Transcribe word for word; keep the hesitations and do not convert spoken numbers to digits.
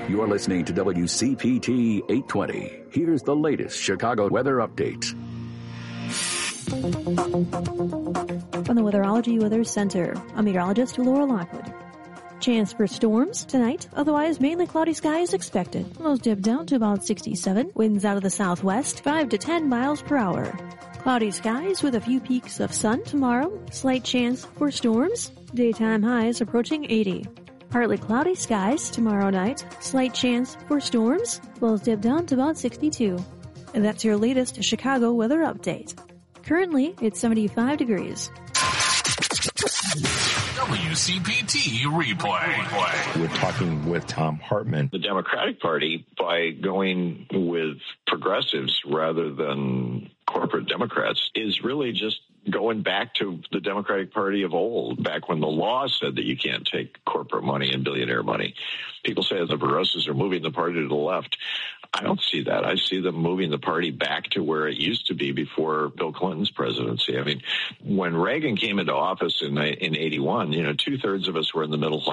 You're listening to W C P T eight twenty. Here's the latest Chicago weather update. From the Weatherology Weather Center, I'm meteorologist Laura Lockwood. Chance for storms tonight, otherwise mainly cloudy skies expected. Lows dip down to about sixty-seven. Winds out of the southwest, five to ten miles per hour. Cloudy skies with a few peaks of sun tomorrow. Slight chance for storms. Daytime highs approaching eighty. Partly cloudy skies tomorrow night. Slight chance for storms. Lows dip down to about sixty-two. And that's your latest Chicago weather update. Currently, it's seventy-five degrees. W C P T replay. We're talking with Thom Hartmann. The Democratic Party, by going with progressives rather than corporate Democrats, is really just going back to the Democratic Party of old, back when the law said that you can't take corporate money and billionaire money. People say that the progressives are moving the party to the left. I don't see that. I see them moving the party back to where it used to be before Bill Clinton's presidency. I mean, when Reagan came into office in in eighty-one, you know, two-thirds of us were in the middle class.